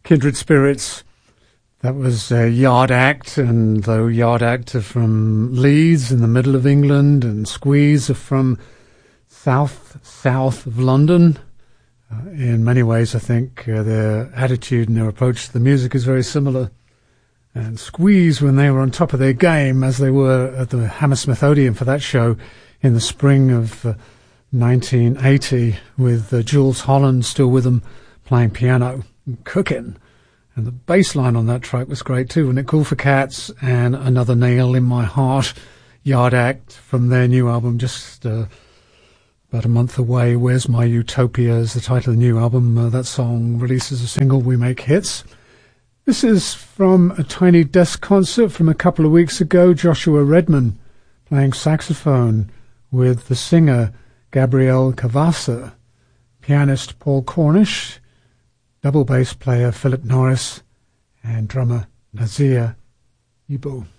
Kindred Spirits. That was Yard Act, and though Yard Act are from Leeds in the middle of England, and Squeeze are from south of London, in many ways I think their attitude and their approach to the music is very similar. And Squeeze, when they were on top of their game, as they were at the Hammersmith Odeon for that show in the spring of 1980, with Jules Holland still with them playing piano and cooking. And the bass line on that track was great too. And It Cool for Cats and Another Nail in My Heart, Yard Act, from their new album, just about a month away. Where's My Utopia is the title of the new album. That song releases a single, We Make Hits. This is from a Tiny Desk concert from a couple of weeks ago. Joshua Redman playing saxophone with the singer Gabrielle Cavassa, pianist Paul Cornish, double bass player Philip Norris, and drummer Nazir Ibu.